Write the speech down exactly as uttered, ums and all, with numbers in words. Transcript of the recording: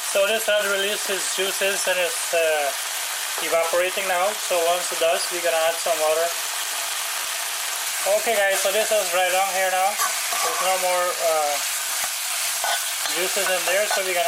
So this had released its juices and it's uh, evaporating now. So once it does, we're gonna add some water. Okay guys, so this is right on here now. There's no more uh, juices in there, so we're gonna